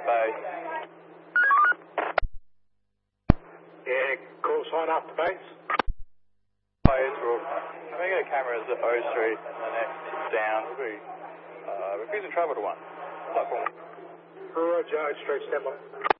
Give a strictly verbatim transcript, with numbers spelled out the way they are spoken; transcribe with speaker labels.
Speaker 1: base.
Speaker 2: Yeah, call sign up to base.
Speaker 1: Base, we'll, I'm going to get a camera as the O Street and the next down. We'll be uh, refusing travel to one. Platform.
Speaker 2: Roger, Street, stand by.